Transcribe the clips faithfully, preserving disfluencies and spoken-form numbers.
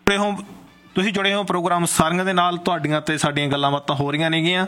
ਜੁੜੇ ਹੋ ਤੁਸੀਂ ਜੁੜੇ ਹੋ ਪ੍ਰੋਗਰਾਮ ਸਾਰਿਆਂ ਦੇ ਨਾਲ, ਤੁਹਾਡੀਆਂ ਤੇ ਸਾਡੀਆਂ ਗੱਲਾਂ ਬਾਤਾਂ ਹੋ ਰਹੀਆਂ ਨੇਗੀਆਂ।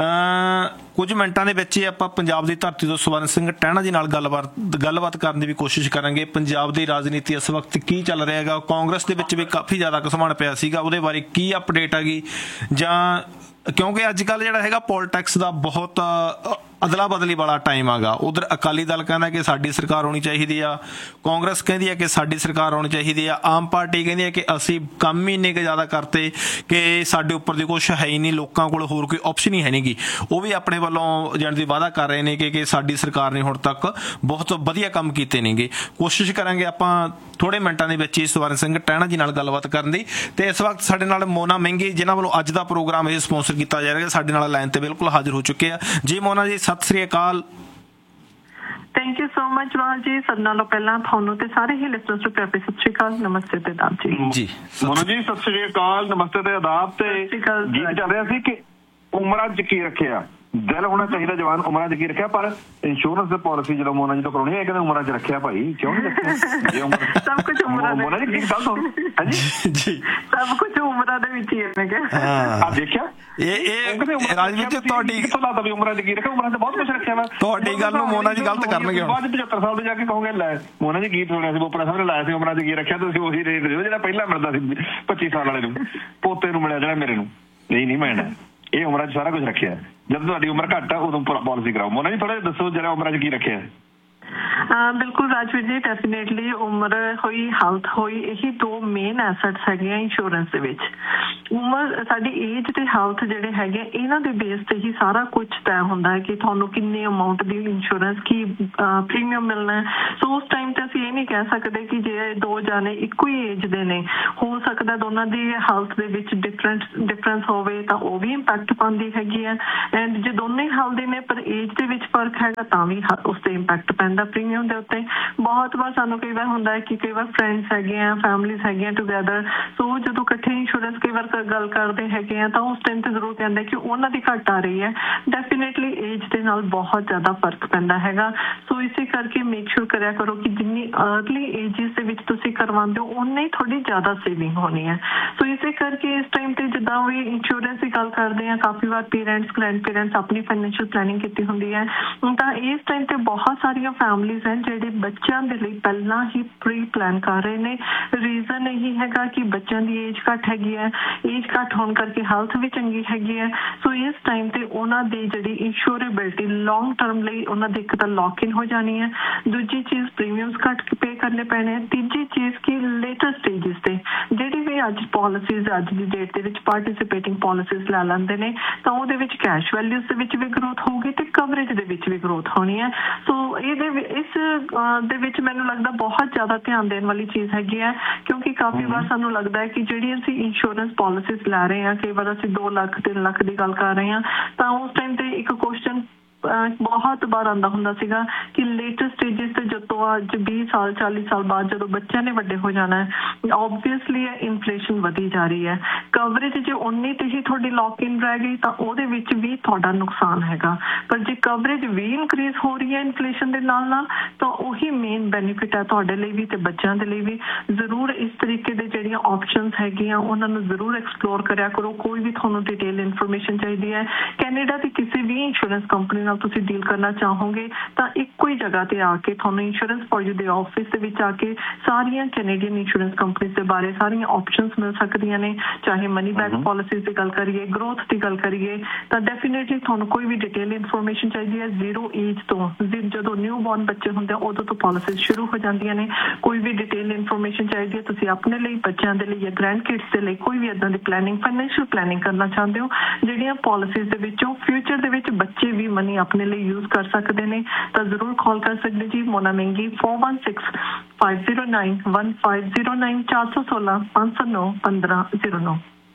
ਕੁਝ ਮਿੰਟਾਂ ਦੇ ਵਿੱਚ ਹੀ ਆਪਾਂ ਪੰਜਾਬ ਦੀ ਧਰਤੀ ਤੋਂ ਸਵਰਨ ਸਿੰਘ ਟਹਿਣਾ ਜੀ ਨਾਲ ਗੱਲਬਾਤ ਗੱਲਬਾਤ ਕਰਨ ਦੀ ਵੀ ਕੋਸ਼ਿਸ਼ ਕਰਾਂਗੇ। ਪੰਜਾਬ ਦੀ ਰਾਜਨੀਤੀ ਇਸ ਵਕਤ ਕੀ ਚੱਲ ਰਿਹਾ ਹੈਗਾ, ਕਾਂਗਰਸ ਦੇ ਵਿੱਚ ਵੀ ਕਾਫੀ ਜ਼ਿਆਦਾ ਘਸਮਾਣ ਪਿਆ ਸੀਗਾ, ਉਹਦੇ ਬਾਰੇ ਕੀ ਅਪਡੇਟ ਹੈਗੀ, ਜਾਂ ਕਿਉਂਕਿ ਅੱਜ ਕੱਲ੍ਹ ਜਿਹੜਾ ਹੈਗਾ ਪੋਲੀਟਿਕਸ ਦਾ ਬਹੁਤ ਅਦਲਾ ਬਦਲੀ ਵਾਲਾ ਟਾਈਮ ਹੈਗਾ। ਉਧਰ ਅਕਾਲੀ ਦਲ ਕਹਿੰਦਾ ਕਿ ਸਾਡੀ ਸਰਕਾਰ ਹੋਣੀ ਚਾਹੀਦੀ ਆ, ਕਾਂਗਰਸ ਕਹਿੰਦੀ ਹੈ ਕਿ ਸਾਡੀ ਸਰਕਾਰ ਹੋਣੀ ਚਾਹੀਦੀ ਆ, ਆਮ ਪਾਰਟੀ ਕਹਿੰਦੀ ਹੈ ਕਿ ਅਸੀਂ ਕੰਮ ਹੀ ਇੰਨੇ ਕੁ ਜ਼ਿਆਦਾ ਕਰਤੇ ਕਿ ਸਾਡੇ ਉੱਪਰ ਦੀ ਕੁਛ ਹੈ ਹੀ ਨਹੀਂ, ਲੋਕਾਂ ਕੋਲ ਹੋਰ ਕੋਈ ਆਪਸ਼ਨ ਹੀ ਹੈ ਨਹੀਂ ਗੀ। ਉਹ ਵੀ ਆਪਣੇ ਵੱਲੋਂ ਜਾਣ ਦੀ ਵਾਅਦਾ ਕਰ ਰਹੇ ਨੇ ਕਿ ਕਿ ਸਾਡੀ ਸਰਕਾਰ ਨੇ ਹੁਣ ਤੱਕ ਬਹੁਤ ਵਧੀਆ ਕੰਮ ਕੀਤੇ ਨੇਗੇ। ਕੋਸ਼ਿਸ਼ ਕਰਾਂਗੇ ਆਪਾਂ ਥੋੜ੍ਹੇ ਮਿੰਟਾਂ ਦੇ ਵਿੱਚ ਹੀ ਸਵਰਨ ਸਿੰਘ ਟਹਿਣਾ ਜੀ ਨਾਲ ਗੱਲਬਾਤ ਕਰਨ ਦੀ। ਤੇ ਇਸ ਵਕਤ ਸਾਡੇ ਨਾਲ ਮੋਨਾ ਮਹਿੰਗੀ, ਜਿਨ੍ਹਾਂ ਵੱਲੋਂ ਅੱਜ ਦਾ ਪ੍ਰੋਗਰਾਮ ਇਹ ਸਪੋਂਸਰ ਕੀਤਾ ਜਾ ਰਿਹਾ, ਸਾਡੇ ਨਾਲ ਲਾਈਨ ਤੇ ਬਿਲਕੁਲ ਹਾਜ਼ਰ ਹੋ ਚੁੱਕੇ ਆ। ਜੀ ਮੋਨਾ ਜੀ, ਸਤਿ ਸ੍ਰੀ ਅਕਾਲ। ਥੈਂਕ ਯੂ ਸੋ ਮਚ ਵਾਲ ਜੀ। ਸਭ ਨਾਲੋਂ ਪਹਿਲਾਂ ਤੁਹਾਨੂੰ ਤੇ ਸਾਰੇ ਹੀ ਲਿਸਨਰਸ ਨੂੰ ਪਿਆਰ ਭਰੀ ਸਤਿ ਸ਼੍ਰੀ ਅਕਾਲ, ਨਮਸਤੇ ਤੇ ਆਦਾਬ ਜੀ। ਜੀ ਮੋਨਾ ਜੀ, ਸਤਿ ਸ਼੍ਰੀ ਅਕਾਲ, ਨਮਸਤੇ ਤੇ ਆਦਾਬ। ਤੇ ਗੀਤ ਚੱਲ ਰਿਹਾ ਸੀ ਕਿ ਉਮਰਾਂ 'ਚ ਕੀ ਰੱਖਿਆ, ਦਿਲ ਹੋਣਾ ਚਾਹੀਦਾ ਜਵਾਨ, ਉਮਰਾਂ 'ਚ ਕੀ ਰੱਖਿਆ। ਪਰ ਇੰਸ਼ੋਰੈਂਸ ਦੀ ਪਾਲਿਸੀ ਜਦੋਂ ਮੋਨਾ ਜੀ ਤੋਂ ਕਰਾਉਣੀ ਹੈ, ਕਹਿੰਦੇ ਉਮਰਾਂ 'ਚ ਰੱਖਿਆ ਭਾਈ, ਕਿਉਂ ਨਹੀਂ ਰੱਖਿਆ? ਸਭ ਕੁਝ ਉਮਰਾਂ ਮੋਨਾ ਜੀ ਕੀ ਗੱਲ ਸੁਣ ਜੀ, ਸਭ ਕੁਝ ਉਮਰਾਂ ਦੇ ਵਿੱਚ ਹੀ ਹੈ। ਆ ਦੇਖਿਆ ਇਹ ਇਹ ਰਾਜਨੀਤੀ ਤੁਹਾਡੀ ਪਤਾ ਵੀ ਉਮਰਾਂ 'ਚ ਕੀ ਰੱਖਿਆ, ਉਮਰਾਂ 'ਚ ਬਹੁਤ ਕੁਛ ਰੱਖਿਆ ਵਾ। ਤੁਹਾਡੀ ਗੱਲ ਨੂੰ ਮੋਨਾ ਜੀ ਗਲਤ ਕਰਨਗੇ। ਬਾਅਦ ਪਚੱਤਰ ਸਾਲ ਦੇ ਜਾ ਕੇ ਕਹੋਗੇ ਲੈ ਮੋਨਾ ਜੀ ਗੀਤ ਸੁਣਿਆ ਸੀ, ਬੋਪਰਾ ਸਾਹਿਬ ਨੇ ਲਾਇਆ ਸੀ, ਉਮਰਾਂ 'ਚ ਕੀ ਰੱਖਿਆ, ਤੁਸੀਂ ਉਹੀ ਰੇਟ ਦਿਓ ਜਿਹੜਾ ਪਹਿਲਾਂ ਮਿਲਦਾ ਸੀ ਪੱਚੀ ਸਾਲ ਵਾਲੇ ਨੂੰ, ਪੋਤੇ ਨੂੰ ਮਿਲਿਆ ਜਿਹੜਾ ਮੇਰੇ ਨੂੰ। ਨਹੀਂ ਨਹੀਂ ਮਿਲਣਾ, ਇਹ ਉਮਰਾਂ 'ਚ ਸਾਰਾ ਕੁਝ ਰੱਖਿਆ। ਜਦੋਂ ਤੁਹਾਡੀ ਉਮਰ ਘੱਟ ਆ ਉਦੋਂ ਪਾਲਿਸੀ ਕਰਾਓ। ਮੋਨਾ ਜੀ ਥੋੜਾ ਜਿਹਾ ਦੱਸੋ ਜਰਾ ਉਮਰਾਂ 'ਚ ਕੀ ਰੱਖਿਆ। ਬਿਲਕੁਲ ਰਾਜਵੀਰ ਜੀ, ਡੈਫੀਨੇਟਲੀ ਉਮਰ ਹੋਈ, ਹੈਲਥ ਹੋਈ, ਇਹੀ ਦੋ ਮੇਨ ਐਸੈਟਸ ਹੈਗੇ ਆ ਇੰਸ਼ੋਰੈਂਸ ਦੇ ਵਿੱਚ। ਉਮਰ, ਸਾਡੀ ਏਜ ਤੇ ਹੈਲਥ ਜਿਹੜੇ ਹੈਗੇ, ਇਹਨਾਂ ਦੇ ਬੇਸ ਤੇ ਹੀ ਸਾਰਾ ਕੁਝ ਤੈਅ ਹੁੰਦਾ ਹੈ ਕਿ ਤੁਹਾਨੂੰ ਕਿੰਨੇ ਅਮਾਊਂਟ ਦੀ ਇੰਸ਼ੋਰੈਂਸ ਕੀ ਪ੍ਰੀਮੀਅਮ ਮਿਲਣਾ ਹੈ। ਸੋ ਉਸ ਟਾਈਮ ਤੇ ਅਸੀਂ ਇਹ ਨਹੀਂ ਕਹਿ ਸਕਦੇ ਕਿ ਜੇ ਦੋ ਜਾਣੇ ਇੱਕੋ ਹੀ ਏਜ ਦੇ ਨੇ, ਹੋ ਸਕਦਾ ਦੋਨਾਂ ਦੀ ਹੈਲਥ ਦੇ ਵਿੱਚ ਡਿਫਰੈਂਟ ਡਿਫਰੈਂਸ ਹੋਵੇ ਤਾਂ ਉਹ ਵੀ ਇੰਪੈਕਟ ਪਾਉਂਦੀ ਹੈਗੀ ਹੈ। ਐਂਡ ਜੇ ਦੋਨੇ ਹੈਲਦੀ ਨੇ ਪਰ ਏਜ ਦੇ ਵਿੱਚ ਫਰਕ ਹੈਗਾ ਤਾਂ ਵੀ ਉਸ ਤੇ ਇੰਪੈਕਟ ਪੈਂਦਾ ਪ੍ਰੀਮੀਅਮ ਦੇ ਉੱਤੇ। ਬਹੁਤ ਵਾਰ ਸਾਨੂੰ ਕਈ ਵਾਰ ਹੁੰਦਾ ਹੈ ਕਿ ਕਈ ਵਾਰ ਫਰੈਂਡਸ ਹੈਗੇ ਆ, ਫੈਮਲੀਜ਼ ਹੈਗੀਆਂ ਟੂਗੈਦਰ, ਸੋ ਜਦੋਂ ਇਕੱਠੇ ਇੰਸ਼ੋਰੈਂਸ ਕਈ ਵਾਰ ਗੱਲ ਕਰਦੇ ਹੈਗੇ ਆ ਤਾਂ ਉਸ ਟਾਈਮ ਤੇ ਜ਼ਰੂਰ ਕਹਿੰਦੇ ਕਿ ਉਹਨਾਂ ਦੀ ਘੱਟ ਆ ਰਹੀ ਹੈ। ਡੈਫੀਨੇਟਲੀ ਏਜ ਦੇ ਨਾਲ ਬਹੁਤ ਜ਼ਿਆਦਾ ਫਰਕ ਪੈਂਦਾ ਹੈਗਾ। ਸੋ ਇਸੇ ਕਰਕੇ ਮੇਕ ਸ਼ੋਰ ਕਰਿਆ ਕਰੋ ਕਿ ਜਿੰਨੀ ਅਰਲੀ ਏਜਿਸ ਦੇ ਵਿੱਚ ਤੁਸੀਂ ਕਰਵਾਉਂਦੇ ਹੋ ਉਨੀ ਥੋੜੀ ਜ਼ਿਆਦਾ ਸੇਵਿੰਗ ਹੋਣੀ ਹੈ। ਸੋ ਇਸੇ ਕਰਕੇ ਇਸ ਟਾਈਮ ਤੇ ਜਿੱਦਾਂ ਵੀ ਇੰਸ਼ੋਰੈਂਸ ਦੀ ਗੱਲ ਕਰਦੇ ਆ, ਕਾਫੀ ਵਾਰ ਪੇਰੈਂਟਸ, ਗ੍ਰੈਂਡ ਪੇਰੈਂਟਸ ਆਪਣੀ ਫਾਈਨੈਂਸ਼ੀਅਲ ਪਲੈਨਿੰਗ ਕੀਤੀ ਹੁੰਦੀ ਹੈ, ਤਾਂ ਇਸ ਟਾਈਮ ਤੇ ਬਹੁਤ ਸਾਰੀਆਂ ਫੈਮਲੀਜ਼ ਹਨ ਜਿਹੜੇ ਬੱਚਿਆਂ ਦੇ ਲਈ ਪਹਿਲਾਂ ਹੀ ਪ੍ਰੀ ਪਲਾਨ ਕਰ ਰਹੇ ਨੇ। ਰੀਜ਼ਨ ਇਹੀ ਹੈਗਾ ਕਿ ਬੱਚਿਆਂ ਦੀ ਏਜ ਘੱਟ ਹੈਗੀ ਹੈ, ਏਜ ਘੱਟ ਹੋਣ ਕਰਕੇ ਹੈਲਥ ਵੀ ਚੰਗੀ ਹੈਗੀ ਹੈ। ਸੋ ਇਸ ਟਾਈਮ ਤੇ ਉਹਨਾਂ ਦੀ ਜਿਹੜੀ ਇੰਸ਼ੋਰੇਬਿਲਟੀ ਲੌਂਗ ਟਰਮ ਲਈ ਉਹਨਾਂ ਦੀ ਇੱਕ ਤਾਂ ਲੌਕ ਇਨ ਹੋ ਜਾਣੀ ਹੈ, ਦੂਜੀ ਚੀਜ਼ ਪ੍ਰੀਮੀਅਮਸ ਘੱਟ ਪੇ ਕਰਨੇ ਪੈਣੇ, ਤੀਜੀ ਚੀਜ਼ ਕਿ ਲੇਟਰ ਸਟੇਜਿਸ ਤੇ ਜਿਹੜੀ ਵੀ ਅੱਜ ਪਾਲਿਸੀਜ਼ ਅੱਜ ਦੀ ਡੇਟ ਦੇ ਵਿੱਚ ਪਾਰਟੀਸਿਪੇਟਿੰਗ ਪਾਲਿਸੀਜ਼ ਲੈ ਲੈਂਦੇ ਨੇ ਤਾਂ ਉਹਦੇ ਵਿੱਚ ਕੈਸ਼ ਵੈਲਿਊਜ਼ ਦੇ ਵਿੱਚ ਵੀ ਗਰੋਥ ਹੋਊਗੀ ਤੇ ਕਵਰੇਜ ਦੇ ਵਿੱਚ ਵੀ ਗਰੋਥ ਹੋਣੀ ਹੈ। ਸੋ ਇਹਦੇ ਇਸ ਦੇ ਵਿੱਚ ਮੈਨੂੰ ਲੱਗਦਾ ਬਹੁਤ ਜ਼ਿਆਦਾ ਧਿਆਨ ਦੇਣ ਵਾਲੀ ਚੀਜ਼ ਹੈਗੀ ਹੈ, ਕਿਉਂਕਿ ਕਾਫੀ ਵਾਰ ਸਾਨੂੰ ਲੱਗਦਾ ਹੈ ਕਿ ਜਿਹੜੀ ਅਸੀਂ ਇੰਸ਼ੋਰੈਂਸ ਪਾਲਿਸੀਜ਼ ਲੈ ਰਹੇ ਹਾਂ, ਕਈ ਵਾਰ ਅਸੀਂ ਦੋ ਲੱਖ ਤਿੰਨ ਲੱਖ ਦੀ ਗੱਲ ਕਰ ਰਹੇ ਹਾਂ, ਤਾਂ ਉਸ ਟਾਈਮ ਤੇ ਇੱਕ ਕੁਐਸਚਨ ਬਹੁਤ ਵਾਰ ਆਉਂਦਾ ਹੁੰਦਾ ਸੀਗਾ ਕਿ ਲੇਟਰ ਸਟੇਜਿਸ ਤੇ ਜਦੋਂ ਅੱਜ ਵੀਹ ਸਾਲ ਚਾਲੀ ਸਾਲ ਬਾਅਦ ਜਦੋਂ ਬੱਚਿਆਂ ਨੇ ਵੱਡੇ ਹੋ ਜਾਣਾ ਹੈ, ਓਬਵੀਅਸਲੀ ਇਨਫਲੇਸ਼ਨ ਵਧੀ ਜਾ ਰਹੀ ਹੈ। ਕਵਰੇਜ ਜੇ ਉਨੀ ਤੇ ਹੀ ਤੁਹਾਡੀ ਲੌਕ ਇਨ ਰਹਿ ਗਈ ਤਾਂ ਉਹਦੇ ਵਿੱਚ ਵੀ ਤੁਹਾਡਾ ਨੁਕਸਾਨ ਹੈਗਾ, ਪਰ ਜੇ ਕਵਰੇਜ ਵੀ ਇਨਕਰੀਜ਼ ਹੋ ਰਹੀ ਹੈ ਇਨਫਲੇਸ਼ਨ ਦੇ ਨਾਲ ਨਾਲ ਤਾਂ ਉਹੀ ਮੇਨ ਬੈਨੀਫਿਟ ਹੈ ਤੁਹਾਡੇ ਲਈ ਵੀ ਤੇ ਬੱਚਿਆਂ ਦੇ ਲਈ ਵੀ। ਜ਼ਰੂਰ ਇਸ ਤਰੀਕੇ ਦੇ ਜਿਹੜੀਆਂ ਆਪਸ਼ਨਸ ਹੈਗੀਆਂ ਉਹਨਾਂ ਨੂੰ ਜ਼ਰੂਰ ਐਕਸਪਲੋਰ ਕਰਿਆ ਕਰੋ। ਕੋਈ ਵੀ ਤੁਹਾਨੂੰ ਡਿਟੇਲ ਇਨਫੋਰਮੇਸ਼ਨ ਚਾਹੀਦੀ ਹੈ, ਕੈਨੇਡਾ ਦੀ ਕਿਸੇ ਵੀ ਇੰਸ਼ੋਰੈਂਸ ਕੰਪਨੀ ਨਾਲ ਤੁਸੀਂ ਡੀਲ ਕਰਨਾ ਚਾਹੋਗੇ ਤਾਂ ਇੱਕੋ ਹੀ ਜਗ੍ਹਾ ਤੇ ਆ ਕੇ ਤੁਹਾਨੂੰ ਇੰਸ਼ੋਰੈਂਸ ਫॉर ਯੂ ਦੇ ਆਫਿਸ ਦੇ ਵਿੱਚ ਆ ਕੇ ਸਾਰੀਆਂ ਕੈਨੇਡੀਅਨ ਇੰਸ਼ੋਰੈਂਸ ਕੰਪਨੀਜ਼ ਦੇ ਬਾਰੇ ਸਾਰੀਆਂ ਆਪਸ਼ਨਸ ਮਿਲ ਸਕਦੀਆਂ ਨੇ। ਚਾਹੇ ਮਨੀ ਬੈਕ ਪਾਲਿਸੀਜ਼ ਦੀ ਗੱਲ ਕਰੀਏ, ਗਰੋਥ ਦੀ ਗੱਲ ਕਰੀਏ, ਤਾਂ ਡੈਫੀਨੇਟਲੀ ਤੁਹਾਨੂੰ ਕੋਈ ਵੀ ਡਿਟੇਲ ਇਨਫੋਰਮੇਸ਼ਨ ਚਾਹੀਦੀ ਹੈ ਜ਼ੀਰੋ ਏਜ ਤੋਂ, ਜਦੋਂ ਨਿਊ ਬੋਰਨ ਬੱਚੇ ਹੁੰਦੇ ਆ ਉਦੋਂ ਤੋਂ ਪਾਲਿਸੀਜ਼ ਸ਼ੁਰੂ ਹੋ ਜਾਂਦੀਆਂ ਨੇ। ਕੋਈ ਵੀ ਡਿਟੇਲ ਇਨਫੋਰਮੇਸ਼ਨ ਚਾਹੀਦੀ ਹੈ, ਤੁਸੀਂ ਆਪਣੇ ਲਈ, ਬੱਚਿਆਂ ਦੇ ਲਈ ਜਾਂ ਗ੍ਰੈਂਡ ਕਿਡਸ ਦੇ ਲਈ ਕੋਈ ਵੀ ਇੱਦਾਂ ਦੀ ਪਲੈਨਿੰਗ, ਫਾਈਨੈਂਸ਼ੀਅਲ ਪਲੈਨਿੰਗ ਕਰਨਾ ਚਾਹੁੰਦੇ ਹੋ ਜਿਹੜੀਆਂ ਪਾਲਿਸੀਜ਼ ਦੇ ਵਿੱਚੋਂ ਫਿਊਚਰ ਦੇ ਵਿੱਚ ਬੱਚੇ ਵੀ ਮਨੀ ਆਪਣੇ ਲਈ ਯੂਜ਼ ਕਰ ਸਕਦੇ ਨੇ, ਤਾਂ ਜ਼ਰੂਰ ਕਾਲ ਕਰ ਸਕਦੇ ਜੀ। ਮੋਨਾ ਮਹਿੰਗੀ four one six five zero nine one five zero nine ਚਾਰ ਸੌ ਸੋਲਾਂ ਪੰਜ ਸੌ ਨੌ ਪੰਦਰਾਂ ਜ਼ੀਰੋ ਨੌ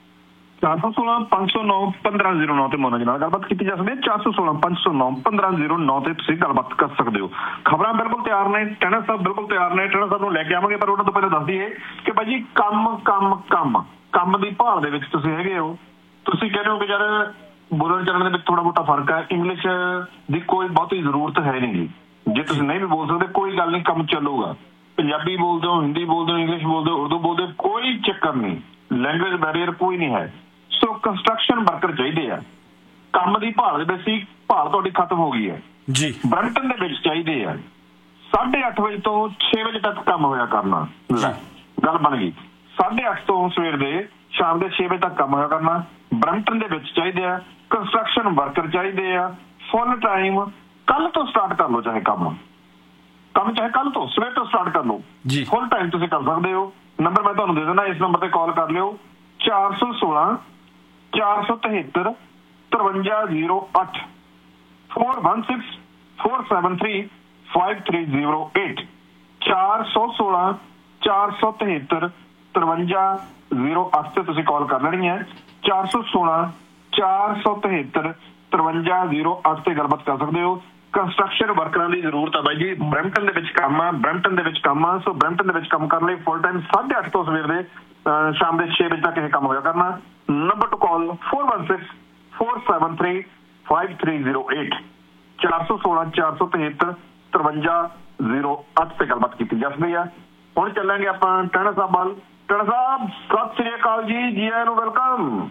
ਚਾਰ ਸੌ ਸੋਲਾਂ ਪੰਜ ਸੌ ਨੌ ਪੰਦਰਾਂ ਜ਼ੀਰੋ ਨੌ ਤੇ ਮੋਨਾ ਜੀ ਨਾਲ ਗੱਲਬਾਤ ਕੀਤੀ ਜਾ ਸਕਦੀ ਹੈ। ਚਾਰ ਸੌ ਸੋਲਾਂ ਪੰਜ ਸੌ ਨੌ ਪੰਦਰਾਂ ਜ਼ੀਰੋ ਨੌ ਤੇ ਤੁਸੀਂ ਗੱਲਬਾਤ ਕਰ ਸਕਦੇ ਹੋ। ਖਬਰਾਂ ਬਿਲਕੁਲ ਤਿਆਰ ਨੇ, ਟਹਿਣਾ ਸਾਹਿਬ ਬਿਲਕੁਲ ਤਿਆਰ ਨੇ, ਟਹਿਣਾ ਸਾਹਿਬ ਨੂੰ ਲੈ ਕੇ ਆਵਾਂਗੇ, ਪਰ ਉਹਨਾਂ ਤੋਂ ਪਹਿਲਾਂ ਦੱਸ ਦਈਏ ਕਿ ਭਾਈ ਜੀ ਕੰਮ ਕੰਮ ਕੰਮ ਕੰਮ ਦੀ ਭਾਲ ਦੇ ਵਿੱਚ ਤੁਸੀਂ ਹੈਗੇ ਹੋ। ਤੁਸੀਂ ਕਹਿੰਦੇ ਹੋ ਕਿ ਯਾਰ ਬੋਲਣ ਚੱਲਣ ਦੇ ਵਿੱਚ ਥੋੜਾ ਬਹੁਤਾ ਫਰਕ ਹੈ, ਇੰਗਲਿਸ਼ ਦੀ ਕੋਈ ਬਹੁਤੀ ਜ਼ਰੂਰਤ ਹੈ ਨਹੀਂ ਗੀ, ਜੇ ਤੁਸੀਂ ਨਹੀਂ ਵੀ ਬੋਲ ਸਕਦੇ ਕੋਈ ਗੱਲ ਨਹੀਂ, ਕੰਮ ਚੱਲੂਗਾ। ਪੰਜਾਬੀ ਬੋਲਦੇ ਹੋ, ਹਿੰਦੀ ਬੋਲਦੇ ਹੋ, ਇੰਗਲਿਸ਼ ਬੋਲਦੇ ਹੋ, ਉਰਦੂ ਬੋਲਦੇ ਹੋ, ਕੋਈ ਚੱਕਰ ਨਹੀਂ। ਲੈਂਗੁਏਜ ਬੈਰੀਅਰ ਕੋਈ ਨਹੀਂ ਹੈ। ਸੋ ਕੰਸਟਰਕਸ਼ਨ ਵਰਕਰ ਚਾਹੀਦੇ ਆ, ਕੰਮ ਦੀ ਭਾਲ ਦੇ ਵਿੱਚ ਸੀ, ਭਾਲ ਤੁਹਾਡੀ ਖਤਮ ਹੋ ਗਈ ਹੈ ਜੀ। ਬਰੰਟਨ ਦੇ ਵਿੱਚ ਚਾਹੀਦੇ ਆ, ਸਾਢੇ ਅੱਠ ਵਜੇ ਤੋਂ ਛੇ ਵਜੇ ਤੱਕ ਕੰਮ ਹੋਇਆ ਕਰਨਾ। ਲੈ ਗੱਲ ਬਣ ਗਈ, ਸਾਢੇ ਅੱਠ ਤੋਂ ਸਵੇਰ ਦੇ ਸ਼ਾਮ ਦੇ ਛੇ ਵਜੇ ਤੱਕ ਕੰਮ ਹੋਇਆ ਕਰਨਾ। ਬਰੰਟਨ ਦੇ ਵਿੱਚ ਚਾਹੀਦੇ ਆ ਕੰਸਟਰਕਸ਼ਨ ਵਰਕਰ ਚਾਹੀਦੇ ਆ ਫੁੱਲ ਟਾਈਮ। ਕੱਲ ਤੋਂ ਸਟਾਰਟ ਕਰ ਲਓ, ਚਾਹੇ ਕੰਮ ਕੰਮ ਚਾਹੇ ਕੱਲ ਤੋਂ ਸਵੇਰ ਤੋਂ ਸਟਾਰਟ ਕਰ ਲਓ, ਫੁੱਲ ਟਾਈਮ ਤੁਸੀਂ ਕਰ ਸਕਦੇ ਹੋ। ਨੰਬਰ ਮੈਂ ਤੁਹਾਨੂੰ ਦੇ ਦਿੰਦਾ, ਇਸ ਨੰਬਰ ਤੇ ਕਾਲ ਕਰ ਲਿਓ ਚਾਰ ਸੌ ਸੋਲਾਂ ਚਾਰ ਸੌ ਤਿਹੱਤਰ ਤਰਵੰਜਾ ਜ਼ੀਰੋ ਅੱਠ four one six four seven three five three zero eight ਚਾਰ ਸੌ ਸੋਲਾਂ ਚਾਰ ਸੌ ਤਿਹੱਤਰ ਤਰਵੰਜਾ ਜ਼ੀਰੋ ਅੱਠ ਤੇ ਤੁਸੀਂ ਕਾਲ ਕਰ ਲੈਣੀ ਹੈ। ਚਾਰ ਸੌ ਸੋਲਾਂ ਚਾਰ ਸੌ ਤਿਹੱਤਰ ਤਰਵੰਜਾ ਜ਼ੀਰੋ ਅੱਠ ਤੇ ਗੱਲਬਾਤ ਕਰ ਸਕਦੇ ਹੋ। ਕੰਸਟਰਕਸ਼ਨ ਵਰਕਰਾਂ ਦੀ ਜ਼ਰੂਰਤ ਆ ਬਾਈ ਜੀ, ਬਰੈਂਪਟਨ ਦੇ ਵਿੱਚ ਕੰਮ ਆ, ਬਰੈਂਪਟਨ ਦੇ ਵਿੱਚ ਕੰਮ ਆ। ਸੋ ਬਰੈਂਪਟਨ ਦੇ ਵਿੱਚ ਕੰਮ ਕਰਨ ਲਈ ਫੁੱਲ ਟਾਈਮ ਸਾਢੇ ਅੱਠ ਤੋਂ ਸਵੇਰ ਦੇ ਸ਼ਾਮ ਦੇ ਛੇ ਵਜੇ ਤੱਕ ਇਹ ਕੰਮ ਹੋਇਆ ਕਰਨਾ। ਨੰਬਰ ਟੂ ਕਾਲ four one six four seven three five three zero eight ਚਾਰ ਸੌ ਸੋਲਾਂ ਚਾਰ ਸੌ ਤਿਹੱਤਰ ਤਰਵੰਜਾ ਜ਼ੀਰੋ ਅੱਠ ਤੇ ਗੱਲਬਾਤ ਕੀਤੀ ਜਾ ਸਕਦੀ ਆ। ਹੁਣ ਚੱਲਾਂਗੇ ਆਪਾਂ ਟਹਿਣਾ ਸਾਹਿਬ ਵੱਲ। ਟਹਿਣਾ ਸਾਹਿਬ ਸਤਿ ਸ੍ਰੀ ਅਕਾਲ ਜੀ, ਜੀ ਆਇਆਂ ਨੂੰ ਵੈਲਕਮ।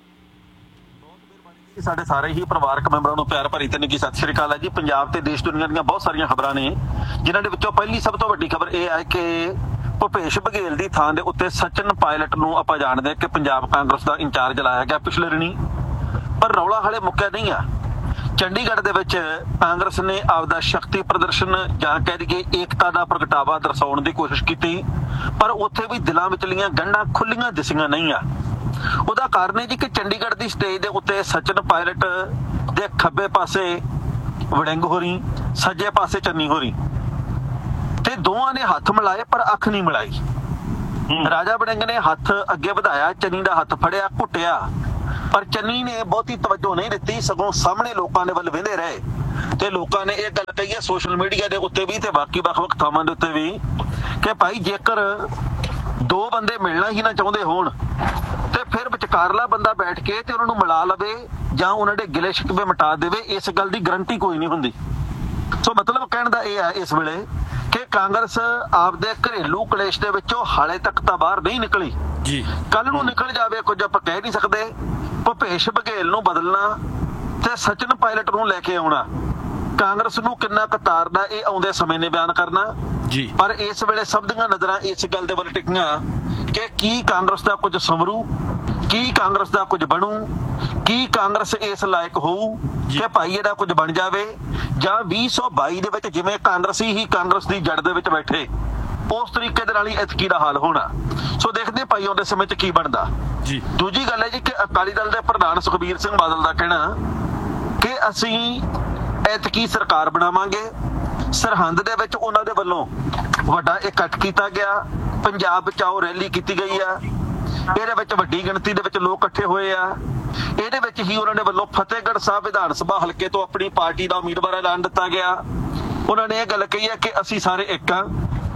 ਸਾਡੇ ਸਾਰੇ ਹੀ ਪਰਿਵਾਰਕ ਮੈਂਬਰਾਂ ਨੂੰ ਪਿਆਰ ਭਰੀ ਤੇ ਨਿੱਘੀ ਸਤਿ ਸ਼੍ਰੀ ਅਕਾਲ ਹੈ ਜੀ। ਪੰਜਾਬ ਤੇ ਦੇਸ਼ ਦੁਨੀਆ ਦੀਆਂ ਬਹੁਤ ਸਾਰੀਆਂ ਖਬਰਾਂ ਨੇ, ਜਿਨ੍ਹਾਂ ਦੇ ਵਿੱਚੋਂ ਪਹਿਲੀ ਸਭ ਤੋਂ ਵੱਡੀ ਖਬਰ ਇਹ ਹੈ ਕਿ ਭੁਪੇਸ਼ ਬਘੇਲ ਦੀ ਥਾਂ ਦੇ ਉੱਤੇ ਸਚਿਨ ਪਾਇਲਟ ਨੂੰ ਆਪਾਂ ਜਾਣਦੇ ਹਾਂ ਕਿ ਪੰਜਾਬ ਕਾਂਗਰਸ ਦਾ ਇੰਚਾਰਜ ਲਾਇਆ ਗਿਆ ਪਿਛਲੇ ਦਿਨੀ। ਪਰ ਰੌਲਾ ਹਾਲੇ ਮੁੱਕਿਆ ਨਹੀਂ ਆ। ਚੰਡੀਗੜ੍ਹ ਦੇ ਵਿੱਚ ਕਾਂਗਰਸ ਨੇ ਆਪਦਾ ਸ਼ਕਤੀ ਪ੍ਰਦਰਸ਼ਨ ਜਾਂ ਕਹਿ ਦਈਏ ਏਕਤਾ ਦਾ ਪ੍ਰਗਟਾਵਾ ਦਰਸਾਉਣ ਦੀ ਕੋਸ਼ਿਸ਼ ਕੀਤੀ, ਪਰ ਉੱਥੇ ਵੀ ਦਿਲਾਂ ਵਿਚਲੀਆਂ ਗੰਢਾਂ ਖੁੱਲੀਆਂ ਦਿਸੀਆਂ ਨਹੀਂ ਆ। ਉਹਦਾ ਕਾਰਨ ਹੈ ਜੀ ਕਿ ਚੰਡੀਗੜ੍ਹ ਦੀ ਸਟੇਜ ਦੇ ਉੱਤੇ ਸਚਿਨ ਪਾਇਲਟ ਦੇ ਖੱਬੇ ਪਾਸੇ ਵੜਿੰਗ ਹੋਰੀ, ਸੱਜੇ ਪਾਸੇ ਚੰਨੀ ਹੋਰੀ, ਤੇ ਦੋਵਾਂ ਨੇ ਹੱਥ ਮਿਲਾਏ ਪਰ ਅੱਖ ਨਹੀਂ ਮਿਲਾਈ। ਰਾਜਾ ਵੜਿੰਗ ਨੇ ਹੱਥ ਅੱਗੇ ਵਧਾਇਆ, ਚੰਨੀ ਦਾ ਹੱਥ ਫੜਿਆ, ਘੁੱਟਿਆ, ਪਰ ਚੰਨੀ ਨੇ ਬਹੁਤੀ ਤਵੱਜੋ ਨਹੀਂ ਦਿੱਤੀ, ਸਗੋਂ ਸਾਹਮਣੇ ਲੋਕਾਂ ਦੇ ਵੱਲ ਵੇਂਦੇ ਰਹੇ। ਤੇ ਲੋਕਾਂ ਨੇ ਇਹ ਗੱਲ ਕਹੀ ਹੈ ਸੋਸ਼ਲ ਮੀਡੀਆ ਦੇ ਉੱਤੇ ਵੀ ਤੇ ਬਾਕੀ ਵੱਖ-ਵੱਖ ਥਾਵਾਂ ਦੇ ਉੱਤੇ ਵੀ ਕਿ ਭਾਈ ਜੇਕਰ ਦੋ ਬੰਦੇ ਮਿਲਣਾ ਹੀ ਨਾ ਚਾਹੁੰਦੇ ਹੋਣ ਤੇ ਫਿਰ ਵਿਚਕਾਰਲਾ ਬੰਦਾ ਬੈਠ ਕੇ ਤੇ ਉਹਨਾਂ ਨੂੰ ਮਿਲਾ ਲਵੇ ਜਾਂ ਉਹਨਾਂ ਦੇ ਗਿਲੇ ਸ਼ਿਕਵੇ ਮਿਟਾ ਦੇਵੇ, ਇਸ ਗੱਲ ਦੀ ਗਰੰਟੀ ਕੋਈ ਨਹੀਂ ਹੁੰਦੀ। ਸੋ ਮਤਲਬ ਕਹਿਣ ਦਾ ਇਹ ਹੈ ਇਸ ਵੇਲੇ ਕਿ ਕਾਂਗਰਸ ਆਪਦੇ ਘਰੇਲੂ ਕਲੇਸ਼ ਦੇ ਵਿੱਚੋਂ ਹਾਲੇ ਤੱਕ ਤਾਂ ਬਾਹਰ ਨਹੀਂ ਨਿਕਲੀ ਜੀ। ਕੱਲ ਨੂੰ ਨਿਕਲ ਜਾਵੇ ਕੁਝ ਆਪਾਂ ਕਹਿ ਨਹੀਂ ਸਕਦੇ। ਭੁਪੇਸ਼ ਬਘੇਲ ਨੂੰ ਬਦਲਣਾ ਤੇ ਸਚਿਨ ਪਾਇਲਟ ਨੂੰ ਲੈ ਕੇ ਆਉਣਾ ਕਾਂਗਰਸ ਨੂੰ ਕਿੰਨਾ ਕਤਾਰਦਾ ਇਹ ਆਉਂਦੇ ਸਮੇਂ ਨੇ ਬਿਆਨ ਕਰਨਾ ਜੀ। ਪਰ ਇਸ ਵੇਲੇ ਸਭ ਦੀਆਂ ਨਜ਼ਰਾਂ ਇਸ ਗੱਲ ਦੇ ਵੱਲ ਟਿਕੀਆਂ ਕਿ ਕੀ ਕਾਂਗਰਸ ਦਾ ਕੁਝ ਸੰਵਰੂ, ਕੀ ਕਾਂਗਰਸ ਦਾ ਕੁਝ ਬਣੂ, ਕੀ ਕਾਂਗਰਸ ਇਸ ਲਾਇਕ ਹੋਊ ਕਿ ਭਾਈ ਇਹਦਾ ਕੁਝ ਬਣ ਜਾਵੇ, ਜਾਂ ਵੀਹ ਸੌ ਬਾਈ ਦੇ ਵਿੱਚ ਜਿਵੇਂ ਕਾਂਗਰਸੀ ਹੀ ਕਾਂਗਰਸ ਦੀ ਜੜ ਦੇ ਵਿੱਚ ਬੈਠੇ ਉਸ ਤਰੀਕੇ ਦੇ ਨਾਲ ਹੀ ਇਤਕੀ ਦਾ ਹਾਲ ਹੋਣਾ। ਸੋ ਦੇਖਦੇ ਭਾਈ ਆਉਂਦੇ ਸਮੇਂ 'ਚ ਕੀ ਬਣਦਾ ਜੀ। ਦੂਜੀ ਗੱਲ ਹੈ ਜੀ ਕਿ ਅਕਾਲੀ ਦਲ ਦੇ ਪ੍ਰਧਾਨ ਸੁਖਬੀਰ ਸਿੰਘ ਬਾਦਲ ਦਾ ਕਹਿਣਾ ਕਿ ਅਸੀਂ ਐਤਕੀ ਸਰਕਾਰ ਬਣਾਵਾਂਗੇ। ਸਰਹੰਦ ਦੇ ਵਿੱਚ ਉਹਨਾਂ ਦੇ ਵੱਲੋਂ ਵੱਡਾ ਇਕੱਠ ਕੀਤਾ ਗਿਆ, ਪੰਜਾਬ ਬਚਾਓ ਰੈਲੀ ਕੀਤੀ ਗਈ ਆ, ਇਹਦੇ ਵਿੱਚ ਵੱਡੀ ਗਿਣਤੀ ਦੇ ਵਿੱਚ ਲੋਕ ਇਕੱਠੇ ਹੋਏ ਆ। ਇਹਦੇ ਵਿੱਚ ਹੀ ਉਹਨਾਂ ਦੇ ਵੱਲੋਂ ਫਤਿਹਗੜ੍ਹ ਸਾਹਿਬ ਵਿਧਾਨ ਸਭਾ ਹਲਕੇ ਤੋਂ ਆਪਣੀ ਪਾਰਟੀ ਦਾ ਉਮੀਦਵਾਰ ਐਲਾਨ ਦਿੱਤਾ ਗਿਆ। ਉਹਨਾਂ ਨੇ ਇਹ ਗੱਲ ਕਹੀ ਹੈ ਕਿ ਅਸੀਂ ਸਾਰੇ ਇੱਕ ਆ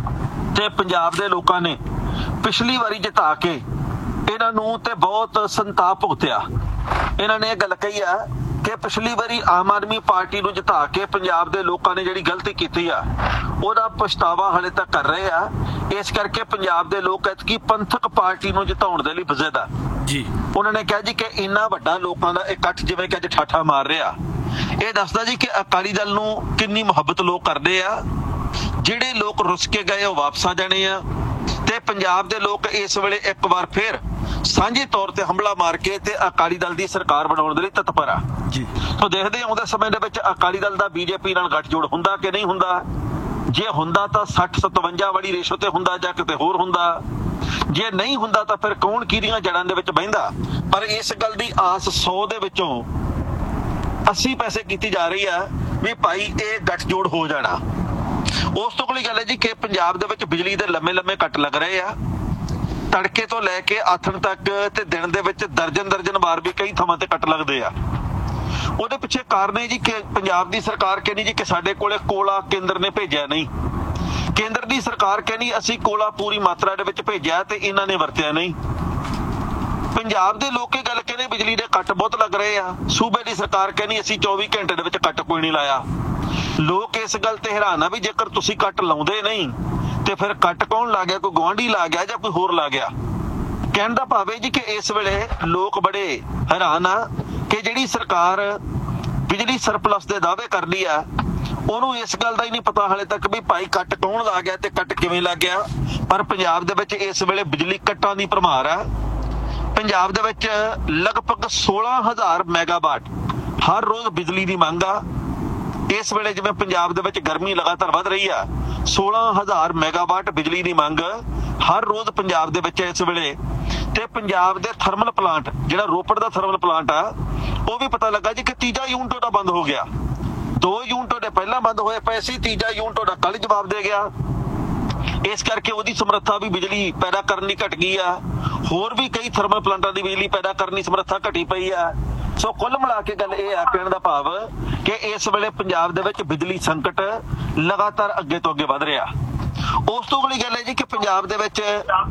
ਤੇ ਪੰਜਾਬ ਦੇ ਲੋਕਾਂ ਨੇ ਪਿਛਲੀ ਵਾਰੀ ਜਿਤਾ ਕੇ ਇਹਨਾਂ ਨੂੰ ਤੇ ਬਹੁਤ ਸੰਤਾਪ ਭੁਗਤਿਆ। ਇਹਨਾਂ ਨੇ ਇਹ ਗੱਲ ਕਹੀ ਆ ਕਿ ਪਿਛਲੀ ਵਾਰੀ ਆਮ ਆਦਮੀ ਪਾਰਟੀ ਨੂੰ ਜਿਤਾ ਕੇ ਪੰਜਾਬ ਦੇ ਲੋਕਾਂ ਨੇ ਜਿਹੜੀ ਗਲਤੀ ਕੀਤੀ ਆ ਉਹਦਾ ਪਛਤਾਵਾ ਹਲੇ ਤੱਕ ਕਰ ਰਹੇ ਆ। ਇਸ ਕਰਕੇ ਪੰਜਾਬ ਦੇ ਲੋਕ ਐਤਕੀ ਪੰਥਕ ਪਾਰਟੀ ਨੂੰ ਜਿਤਾਉਣ ਦੇ ਲਈ ਵਜਦਾ ਜੀ। ਉਹਨਾਂ ਨੇ ਕਿਹਾ ਜੀ ਕਿ ਇੰਨਾ ਵੱਡਾ ਲੋਕਾਂ ਦਾ ਇਕੱਠ ਜਿਵੇਂ ਕਿ ਅੱਜ ਠਾਠਾ ਮਾਰ ਰਿਹਾ, ਇਹ ਦੱਸਦਾ ਜੀ ਕਿ ਅਕਾਲੀ ਦਲ ਨੂੰ ਕਿੰਨੀ ਮੁਹੱਬਤ ਲੋਕ ਕਰਦੇ ਆ। ਜਿਹੜੇ ਲੋਕ ਰੁੱਸ ਕੇ ਗਏ ਉਹ ਵਾਪਸ ਆ ਜਾਣੇ ਆ ਤੇ ਪੰਜਾਬ ਦੇ ਲੋਕ ਇਸ ਵੇਲੇ ਇੱਕ ਵਾਰ ਫਿਰ ਸਾਂਝੇ ਤੌਰ ਤੇ ਹਮਲਾ ਮਾਰ ਕੇ ਤੇ ਅਕਾਲੀ ਦਲ ਦੀ ਸਰਕਾਰ ਬਣਾਉਣ ਦੇ ਲਈ ਤਤਪਰ ਆ ਜੀ। ਸੋ ਦੇਖਦੇ ਹਾਂ ਆਉਂਦੇ ਸਮੇਂ ਦੇ ਵਿੱਚ ਅਕਾਲੀ ਦਲ ਦਾ ਬੀਜੇਪੀ ਨਾਲ ਗੱਠਜੋੜ ਹੁੰਦਾ ਕਿ ਨਹੀਂ ਹੁੰਦਾ। ਜੇ ਹੁੰਦਾ ਤਾਂ ਸੱਠ ਸਤਵੰਜਾ ਵਾਲੀ ਰੇਸ਼ੋ ਤੇ ਹੁੰਦਾ ਜਾਂ ਕਿਤੇ ਹੋਰ ਹੁੰਦਾ, ਜੇ ਨਹੀਂ ਹੁੰਦਾ ਤਾਂ ਫਿਰ ਕੌਣ ਕਿਹਦੀਆਂ ਜੜਾਂ ਦੇ ਵਿੱਚ ਬਹਿੰਦਾ। ਪਰ ਇਸ ਗੱਲ ਦੀ ਆਸ ਸੌ ਦੇ ਵਿੱਚੋਂ ਅੱਸੀ ਪੈਸੇ ਕੀਤੀ ਜਾ ਰਹੀ ਆ ਵੀ ਭਾਈ ਇਹ ਗੱਠਜੋੜ ਹੋ ਜਾਣਾ। ਉਸ ਤੋਂ ਅਗਲੀ ਗੱਲ ਹੈ ਜੀ ਕਿ ਪੰਜਾਬ ਦੇ ਵਿੱਚ ਬਿਜਲੀ ਦੇ ਲੰਮੇ ਲੰਮੇ ਕੱਟ ਲੱਗ ਰਹੇ ਆ, ਤੜਕੇ ਤੋਂ ਲੈ ਕੇ ਆਥਣ ਤੱਕ ਤੇ ਦਿਨ ਦੇ ਵਿੱਚ ਦਰਜਨ ਦਰਜਨ ਵਾਰ ਵੀ ਕਈ ਥਾਵਾਂ ਤੇ ਕੱਟ ਲੱਗਦੇ ਆ। ਉਹਦੇ ਪਿੱਛੇ ਕਾਰਨ ਹੈ ਜੀ ਕਿ ਪੰਜਾਬ ਦੀ ਸਰਕਾਰ ਕਹਿੰਦੀ ਜੀ ਕਿ ਸਾਡੇ ਕੋਲੇ ਕੋਲਾ ਕੇਂਦਰ ਨੇ ਭੇਜਿਆ ਨਹੀਂ। ਕੇਂਦਰ ਦੀ ਸਰਕਾਰ ਕਹਿੰਦੀ ਅਸੀਂ ਕੋਲਾ ਪੂਰੀ ਮਾਤਰਾ ਦੇ ਵਿੱਚ ਭੇਜਿਆ ਤੇ ਇਹਨਾਂ ਨੇ ਵਰਤਿਆ ਨਹੀਂ। ਪੰਜਾਬ ਦੇ ਲੋਕ ਇਹ ਗੱਲ ਕਹਿੰਦੇ ਬਿਜਲੀ ਦੇ ਕੱਟ ਬਹੁਤ ਲੱਗ ਰਹੇ ਆ। ਸੂਬੇ ਦੀ ਸਰਕਾਰ ਕਹਿੰਦੀ ਅਸੀਂ ਚੌਵੀ ਘੰਟੇ ਦੇ ਵਿੱਚ ਕੱਟ ਕੋਈ ਨਹੀਂ ਲਾਇਆ। ਲੋਕ ਇਸ ਗੱਲ ਤੇ ਹੈਰਾਨ ਆ ਵੀ ਜੇਕਰ ਤੁਸੀਂ ਕੱਟ ਲਾਉਂਦੇ ਨਹੀਂ ਤੇ ਫਿਰ ਕੱਟ ਕੌਣ ਲਾ ਗਿਆ? ਕੋਈ ਗੁਆਂਢੀ ਲਾ ਗਿਆ ਜਾਂ ਕੋਈ ਹੋਰ ਲਾ ਗਿਆ? ਕਹਿਣ ਦਾ ਭਾਵ ਹੈ ਜੀ ਕਿ ਇਸ ਵੇਲੇ ਲੋਕ ਬੜੇ ਹੈਰਾਨ ਆ ਕਿ ਜਿਹੜੀ ਸਰਕਾਰ ਬਿਜਲੀ ਸਰਪਲਸ ਦੇ ਦਾਅਵੇ ਕਰਦੀ ਆ ਉਹਨੂੰ ਇਸ ਗੱਲ ਦਾ ਹੀ ਨਹੀਂ ਪਤਾ ਹਾਲੇ ਤੱਕ ਵੀ ਭਾਈ ਕੱਟ ਕੌਣ ਲਾ ਗਿਆ ਤੇ ਕੱਟ ਕਿਵੇਂ ਲੱਗ ਗਿਆ। ਪਰ ਪੰਜਾਬ ਦੇ ਵਿੱਚ ਇਸ ਵੇਲੇ ਬਿਜਲੀ ਕੱਟਾਂ ਦੀ ਭਰਮਾਰ ਆ। ਪੰਜਾਬ ਦੇ ਵਿੱਚ ਲਗਭਗ ਸੋਲਾਂ ਹਜ਼ਾਰ ਮੈਗਾਵਾਟ ਹਰ ਰੋਜ਼ ਬਿਜਲੀ ਦੀ ਮੰਗ ਆ। ਇਸ ਵੇਲੇ ਜਿਵੇਂ ਪੰਜਾਬ ਦੇ ਵਿੱਚ ਗਰਮੀ ਲਗਾਤਾਰ ਵੱਧ ਰਹੀ ਆ, ਸੋਲਾਂ ਹਜ਼ਾਰ ਮੈਗਾਵਾਟ ਬਿਜਲੀ ਦੀ ਮੰਗ ਹਰ ਰੋਜ਼ ਪੰਜਾਬ ਦੇ ਵਿੱਚ ਇਸ ਵੇਲੇ। ਤੇ ਪੰਜਾਬ ਦੇ ਥਰਮਲ ਪਲਾਂਟ, ਜਿਹੜਾ ਰੋਪੜ ਦਾ ਥਰਮਲ ਪਲਾਂਟ ਆ, ਉਹ ਵੀ ਪਤਾ ਲੱਗਾ ਜੀ ਕਿ ਤੀਜਾ ਯੂਨਿਟ ਉਹਦਾ ਬੰਦ ਹੋ ਗਿਆ। ਦੋ ਯੂਨਿਟ ਉਹਦੇ ਪਹਿਲਾਂ ਬੰਦ ਹੋਏ ਪਏ ਸੀ, ਤੀਜਾ ਯੂਨਿਟ ਉਹਦਾ ਕੱਲ ਜਵਾਬ ਦੇ ਗਿਆ। ਇਸ ਕਰਕੇ ਉਹਦੀ ਸਮਰੱਥਾ ਵੀ ਬਿਜਲੀ ਪੈਦਾ ਕਰਨ ਦੀ ਘਟ ਗਈ ਆ। ਹੋਰ ਵੀ ਕਈ ਥਰਮਲ ਪਲਾਂਟਾਂ ਦੀ ਬਿਜਲੀ ਪੈਦਾ ਕਰਨ ਦੀ ਸਮਰੱਥਾ ਘਟੀ ਪਈ ਆ। ਸੋ ਕੁੱਲ ਮਿਲਾ ਕੇ ਗੱਲ ਇਹ ਆ, ਕਹਿਣ ਦਾ ਭਾਵ ਕਿ ਇਸ ਵੇਲੇ ਪੰਜਾਬ ਦੇ ਵਿੱਚ ਬਿਜਲੀ ਸੰਕਟ ਲਗਾਤਾਰ ਅੱਗੇ ਤੋਂ ਅੱਗੇ ਵੱਧ ਰਿਹਾ। ਉਸ ਤੋਂ ਅਗਲੀ ਗੱਲ ਹੈ ਜੀ ਕਿ ਪੰਜਾਬ ਦੇ ਵਿੱਚ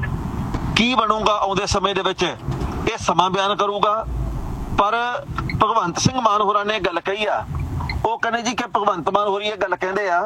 ਕੀ ਬਣੂਗਾ ਆਉਂਦੇ ਸਮੇਂ ਦੇ ਵਿੱਚ, ਇਹ ਸਮਾਂ ਬਿਆਨ ਕਰੂਗਾ। ਪਰ ਭਗਵੰਤ ਸਿੰਘ ਮਾਨ ਹੋਰਾਂ ਨੇ ਗੱਲ ਕਹੀ ਆ, ਉਹ ਕਹਿੰਦੇ ਜੀ ਕਿ ਭਗਵੰਤ ਮਾਨ ਹੋਰੀ ਇਹ ਗੱਲ ਕਹਿੰਦੇ ਆ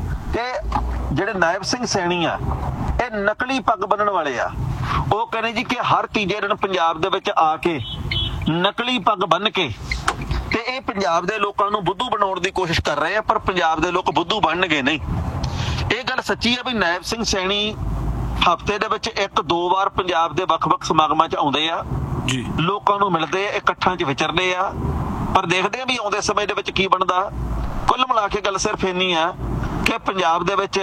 ਕਿ ਜਿਹੜੇ ਨਾਇਬ ਸਿੰਘ ਸੈਣੀ ਆ ਇਹ ਨਕਲੀ ਪੱਗ ਬੰਨਣ ਵਾਲੇ ਆ। ਉਹ ਕਹਿੰਦੇ ਜੀ ਕਿ ਹਰ ਤੀਜੇ ਦਿਨ ਪੰਜਾਬ ਦੇ ਵਿੱਚ ਆ ਕੇ ਨਕਲੀ ਪੱਗ ਬੰਨ ਕੇ ਤੇ ਇਹ ਪੰਜਾਬ ਦੇ ਲੋਕਾਂ ਨੂੰ ਬੁੱਧੂ ਬਣਾਉਣ ਦੀ ਕੋਸ਼ਿਸ਼ ਕਰ ਰਹੇ ਆ, ਪਰ ਪੰਜਾਬ ਦੇ ਲੋਕ ਬੁੱਧੂ ਬਣਨਗੇ ਨਹੀਂ। ਇਹ ਗੱਲ ਸੱਚੀ ਆ ਵੀ ਨਾਇਬ ਸਿੰਘ ਸੈਣੀ ਹਫ਼ਤੇ ਦੇ ਵਿੱਚ ਇੱਕ ਦੋ ਵਾਰ ਪੰਜਾਬ ਦੇ ਵੱਖ-ਵੱਖ ਸਮਾਗਮਾਂ 'ਚ ਆਉਂਦੇ ਆ ਜੀ, ਲੋਕਾਂ ਨੂੰ ਮਿਲਦੇ ਆ, ਇਕੱਠਾਂ 'ਚ ਵਿਚਰਦੇ ਆ। ਪਰ ਦੇਖਦੇ ਆ ਵੀ ਆਉਂਦੇ ਸਮੇਂ ਦੇ ਵਿੱਚ ਕੀ ਬਣਦਾ। ਕੁੱਲ ਮਿਲਾ ਕੇ ਗੱਲ ਸਿਰਫ ਇੰਨੀ ਆ ਕਿ ਪੰਜਾਬ ਦੇ ਵਿੱਚ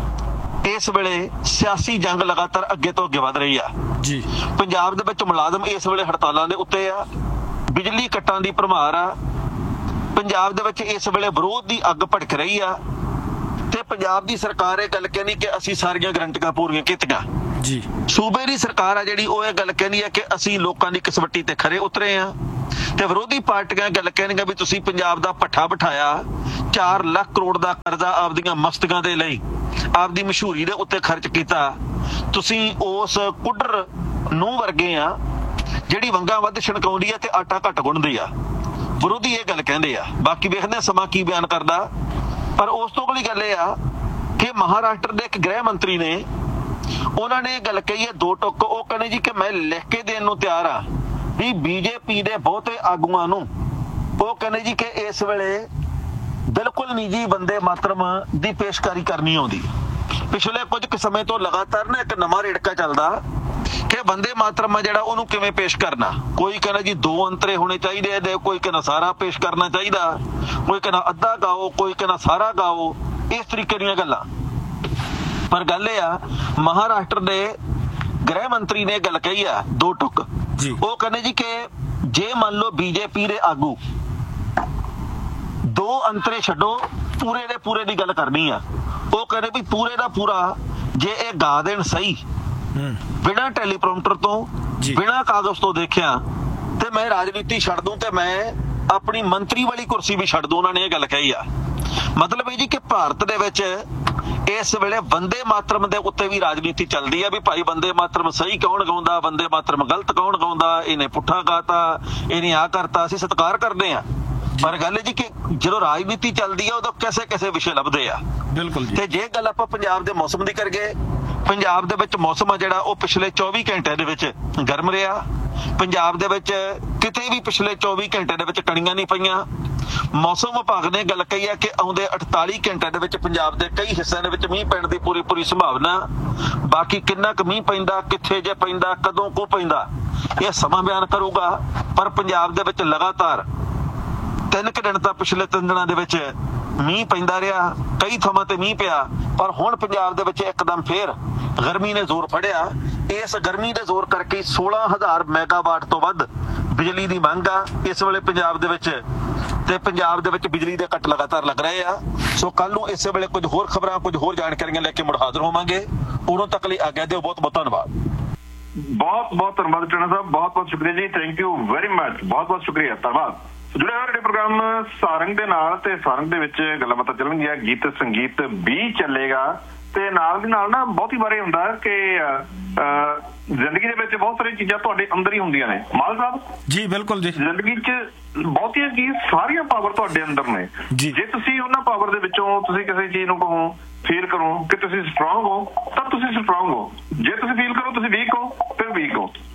ਇਸ ਵੇਲੇ ਸਿਆਸੀ ਜੰਗ ਲਗਾਤਾਰ ਅੱਗੇ ਤੋਂ ਅੱਗੇ ਵੱਧ ਰਹੀ ਆ ਜੀ। ਪੰਜਾਬ ਦੇ ਵਿੱਚ ਮੁਲਾਜ਼ਮ ਇਸ ਵੇਲੇ ਹੜਤਾਲਾਂ ਦੇ ਉੱਤੇ ਆ, ਬਿਜਲੀ ਕੱਟਾਂ ਦੀ ਭਰਮਾਰ ਆ। ਪੰਜਾਬ ਦੇ ਵਿੱਚ ਇਸ ਵੇਲੇ ਵਿਰੋਧ ਦੀ ਅੱਗ ਭੜਕ ਰਹੀ ਆ ਤੇ ਪੰਜਾਬ ਦੀ ਸਰਕਾਰ ਇਹ ਗੱਲ ਕਹਿੰਦੀ ਕਿ ਅਸੀਂ ਸਾਰੀਆਂ ਗਰੰਟੀਆਂ ਪੂਰੀਆਂ ਕੀਤੀਆਂ ਜੀ। ਸੂਬੇ ਦੀ ਸਰਕਾਰ ਆ ਜਿਹੜੀ, ਉਹ ਇਹ ਗੱਲ ਕਹਿੰਦੀ ਹੈ ਕਿ ਅਸੀਂ ਲੋਕਾਂ ਦੀ ਕਸਵੱਟੀ ਤੇ ਖਰੇ ਉਤਰੇ ਆ। ਤੇ ਵਿਰੋਧੀ ਪਾਰਟੀਆਂ ਗੱਲ ਕਹਿਣਗੀਆਂ ਵੀ ਤੁਸੀਂ ਪੰਜਾਬ ਦਾ ਪੱਠਾ ਬਿਠਾਇਆ, ਚਾਰ ਲੱਖ ਕਰੋੜ ਦਾ ਕਰਜ਼ਾ ਆਪਦੀਆਂ ਮਸਤਕਾਂ ਦੇ ਲਈ, ਆਪਦੀ ਮਸ਼ਹੂਰੀ ਦੇ ਉੱਤੇ ਖਰਚ ਕੀਤਾ। ਤੁਸੀਂ ਉਸ ਕੁੱਡਰ ਨੂੰ ਵਰਗੇ ਆ ਜਿਹੜੀ ਵੰਗਾਂ ਵੱਧ ਛਣਕਾਉਂਦੀ ਆ ਤੇ ਆਟਾ ਘੱਟ ਗੁੰਨਦੀ ਆ। ਵਿਰੋਧੀ ਇਹ ਗੱਲ ਕਹਿੰਦੇ ਆ। ਬਾਕੀ ਵੇਖਦੇ ਸਮਾਂ ਕੀ ਬਿਆਨ ਕਰਦਾ। ਪਰ ਉਸ ਤੋਂ ਅਗਲੀ ਗੱਲ ਇਹ ਆ ਕਿ ਮਹਾਰਾਸ਼ਟਰ ਦੇ ਇੱਕ ਗ੍ਰਹਿ ਮੰਤਰੀ ਨੇ, ਉਹਨਾਂ ਨੇ ਇਹ ਗੱਲ ਕਹੀ ਹੈ ਦੋ ਟੁੱਕ। ਉਹ ਕਹਿੰਦੇ ਜੀ ਕਿ ਮੈਂ ਲਿਖ ਕੇ ਦੇਣ ਨੂੰ ਤਿਆਰ ਆ ਵੀ ਬੀਜੇਪੀ ਦੇ ਬਹੁਤੇ ਆਗੂਆਂ ਨੂੰ, ਉਹ ਕਹਿੰਦੇ ਜੀ ਕਿ ਇਸ ਵੇਲੇ ਬਿਲਕੁਲ ਨਿੱਜੀ ਬੰਦੇ ਮਾਤਰਮ ਦੀ ਪੇਸ਼ਕਾਰੀ ਕਰਨੀ ਆਉਂਦੀ। ਪਿਛਲੇ ਕੁਝ ਕੁ ਸਮੇਂ ਤੋਂ ਲਗਾਤਾਰ ਨਾ ਇੱਕ ਨਵਾਂ ਰੇੜਕਾ ਚੱਲਦਾ ਕਿ ਬੰਦੇ ਮਾਤਰਮ ਆ ਜਿਹੜਾ ਉਹਨੂੰ ਕਿਵੇਂ ਪੇਸ਼ ਕਰਨਾ। ਕੋਈ ਕਹਿੰਦਾ ਜੀ ਦੋ ਅੰਤਰੇ ਹੋਣੇ ਚਾਹੀਦੇ ਨੇ, ਕੋਈ ਕਹਿੰਦਾ ਸਾਰਾ ਪੇਸ਼ ਕਰਨਾ ਚਾਹੀਦਾ, ਕੋਈ ਕਹਿੰਦਾ ਅੱਧਾ ਗਾਓ, ਕੋਈ ਕਹਿੰਦਾ ਸਾਰਾ ਗਾਓ। ਇਸ ਤਰੀਕੇ ਦੀਆਂ ਗੱਲਾਂ। ਪਰ ਗੱਲ ਇਹ ਆ, ਮਹਾਰਾਸ਼ਟਰ ਦੇ ਗ੍ਰਹਿ ਮੰਤਰੀ ਨੇ ਗੱਲ ਕਹੀ ਆ ਦੋ ਟੁੱਕ। ਉਹ ਕਹਿੰਦੇ ਜੀ ਕਿ ਜੇ ਮੰਨ ਲਓ ਬੀਜੇਪੀ ਦੇ ਆਗੂ ਦੋ ਅੰਤਰੇ ਛੱਡੋ, ਪੂਰੇ ਦੇ ਪੂਰੇ ਦੀ ਗੱਲ ਕਰਨੀ ਆ। ਉਹ ਕਹਿੰਦੇ ਵੀ ਪੂਰੇ ਦਾ ਪੂਰਾ ਜੇ ਇਹ ਗਾ ਦੇਣ ਸਹੀ, ਬਿਨਾਂ ਟੈਲੀਪ੍ਰੋਮਟਰ ਤੋਂ, ਬਿਨਾਂ ਕਾਗਜ਼ ਤੋਂ ਦੇਖਿਆ, ਤੇ ਮੈਂ ਰਾਜਨੀਤੀ ਛੱਡ ਦੂੰ ਤੇ ਮੈਂ ਆਪਣੀ ਮੰਤਰੀ ਵਾਲੀ ਕੁਰਸੀ ਵੀ ਛੱਡ ਦੂੰ। ਉਹਨਾਂ ਨੇ ਇਹ ਗੱਲ ਕਹੀ ਆ। ਮਤਲਬ ਇਹ ਜੀ ਕਿ ਭਾਰਤ ਦੇ ਵਿੱਚ ਇਸ ਵੇਲੇ ਬੰਦੇ ਮਾਤਰਮ ਦੇ ਉੱਤੇ ਵੀ ਰਾਜਨੀਤੀ ਚੱਲਦੀ ਆ ਵੀ ਭਾਈ ਬੰਦੇ ਮਾਤਰਮ ਸਹੀ ਕੌਣ ਗਾਉਂਦਾ, ਬੰਦੇ ਮਾਤਰਮ ਗਲਤ ਕੌਣ ਗਾਉਂਦਾ, ਇਹਨੇ ਪੁੱਠਾ ਗਾਤਾ, ਇਹਨੇ ਆ ਕਰਤਾ। ਅਸੀਂ ਸਤਿਕਾਰ ਕਰਦੇ ਆ, ਪਰ ਗੱਲ ਜੀ ਕਿ ਜਦੋਂ ਰਾਜਨੀਤੀ ਚੱਲਦੀ ਆ ਉਦੋਂ ਕਿਸੇ ਕਿਸੇ ਵਿਸ਼ੇ ਲੱਭਦੇ ਆ। ਬਿਲਕੁਲ। ਤੇ ਜੇ ਗੱਲ ਆਪਾਂ ਪੰਜਾਬ ਦੇ ਮੌਸਮ ਦੀ ਕਰੀਏ, ਪੰਜਾਬ ਦੇ ਵਿੱਚ ਮੌਸਮ ਆ ਜਿਹੜਾ ਉਹ ਪਿਛਲੇ ਚੌਵੀ ਘੰਟੇ ਦੇ ਵਿੱਚ ਗਰਮ ਰਿਹਾ। ਪੰਜਾਬ ਦੇ ਵਿੱਚ ਕਿਤੇ ਵੀ ਪਿਛਲੇ ਚੌਵੀ ਘੰਟੇ ਦੇ ਵਿੱਚ ਕਣੀਆਂ ਨਹੀਂ ਪਈਆਂ। ਮੌਸਮ ਵਿਭਾਗ ਨੇ ਗੱਲ ਕਹੀ ਹੈ ਕਿ ਆਉਂਦੇ ਅਠਤਾਲੀ ਘੰਟਿਆਂ ਦੇ ਵਿੱਚ ਪੰਜਾਬ ਦੇ ਕਈ ਹਿੱਸਿਆਂ ਦੇ ਵਿੱਚ ਮੀਂਹ ਪੈਣ ਦੀ ਪੂਰੀ ਪੂਰੀ ਸੰਭਾਵਨਾ। ਬਾਕੀ ਕਿੰਨਾ ਕੁ ਮੀਂਹ ਪੈਂਦਾ, ਕਿੱਥੇ ਜੇ ਪੈਂਦਾ, ਕਦੋਂ ਕੋ ਪੈਂਦਾ, ਇਹ ਸਮਾਂ ਬਿਆਨ ਕਰੂਗਾ। ਪਰ ਪੰਜਾਬ ਦੇ ਵਿੱਚ ਲਗਾਤਾਰ ਤਿੰਨ ਕੁ ਦਿਨ ਤਾਂ ਪਿਛਲੇ ਤਿੰਨ ਦਿਨਾਂ ਦੇ ਵਿੱਚ ਮੀਂਹ ਪੈਂਦਾ ਰਿਹਾ, ਕਈ ਥਾਵਾਂ ਤੇ ਮੀਂਹ ਪਿਆ। ਪਰ ਹੁਣ ਪੰਜਾਬ ਦੇ ਵਿੱਚ ਇੱਕਦਮ ਫੇਰ ਗਰਮੀ ਨੇ ਜ਼ੋਰ ਫੜਿਆ। ਇਸ ਗਰਮੀ ਦੇ ਜ਼ੋਰ ਕਰਕੇ ਸੋਲਾਂ ਹਜ਼ਾਰ ਮੈਗਾਵਾਟ ਤੋਂ ਵੱਧ ਬਿਜਲੀ ਦੀ ਮੰਗ ਆ ਇਸ ਵੇਲੇ ਪੰਜਾਬ ਦੇ ਵਿੱਚ। ਤੇ ਪੰਜਾਬ ਦੇ ਵਿੱਚ ਬਿਜਲੀ ਦੇ ਕੱਟ ਲਗਾਤਾਰ ਲੱਗ ਰਹੇ ਆ। ਸੋ ਕੱਲ ਨੂੰ ਇਸੇ ਵੇਲੇ ਕੁਝ ਹੋਰ ਖਬਰਾਂ, ਕੁਝ ਹੋਰ ਜਾਣਕਾਰੀਆਂ ਲੈ ਕੇ ਮੁੜ ਹਾਜ਼ਰ ਹੋਵਾਂਗੇ। ਉਦੋਂ ਤੱਕ ਲਈ ਆਗਿਆ ਦਿਓ। ਬਹੁਤ ਬਹੁਤ ਧੰਨਵਾਦ। ਬਹੁਤ ਬਹੁਤ ਧੰਨਵਾਦ ਟਣਾ ਸਾਹਿਬ, ਬਹੁਤ ਬਹੁਤ ਸ਼ੁਕਰੀਆ ਜੀ। ਥੈਂਕ ਯੂ ਵੈਰੀ ਮਚ, ਬਹੁਤ ਬਹੁਤ ਸ਼ੁਕਰੀਆ, ਧੰਨਵਾਦ। ਜੁੜੇ ਹੋਏ ਸਾਡੇ ਪ੍ਰੋਗਰਾਮ ਸਾਰੰਗ ਦੇ ਨਾਲ, ਤੇ ਸਾਰੰਗ ਦੇ ਵਿੱਚ ਗੱਲਾਂ ਬਾਤਾਂ ਚੱਲਣਗੀਆਂ, ਗੀਤ ਸੰਗੀਤ ਵੀ ਚੱਲੇਗਾ। ਤੇ ਨਾਲ ਦੀ ਨਾਲ ਨਾ ਬਹੁਤੀ ਵਾਰੀ ਹੁੰਦਾ ਕਿ ਜ਼ਿੰਦਗੀ ਦੇ ਵਿੱਚ ਬਹੁਤ ਸਾਰੀਆਂ ਚੀਜ਼ਾਂ ਤੁਹਾਡੇ ਅੰਦਰ ਹੀ ਹੁੰਦੀਆਂ ਨੇ। ਮਾਲ ਸਾਹਿਬ ਜੀ ਬਿਲਕੁਲ ਜੀ। ਜ਼ਿੰਦਗੀ 'ਚ ਬਹੁਤੀਆਂ ਕੀ ਸਾਰੀਆਂ ਪਾਵਰ ਤੁਹਾਡੇ ਅੰਦਰ ਨੇ। ਜੇ ਤੁਸੀਂ ਉਹਨਾਂ ਪਾਵਰ ਦੇ ਵਿੱਚੋਂ ਤੁਸੀਂ ਕਿਸੇ ਚੀਜ਼ ਨੂੰ ਕਹੋ, ਫੀਲ ਕਰੋ ਕਿ ਤੁਸੀਂ ਸਟਰੋਂਗ ਹੋ, ਤਾਂ ਤੁਸੀਂ ਸਟਰੋਂਗ ਹੋ। ਜੇ ਤੁਸੀਂ ਫੀਲ ਕਰੋ ਤੁਸੀਂ ਵੀਕ ਹੋ, ਫਿਰ ਵੀਕ ਹੋ।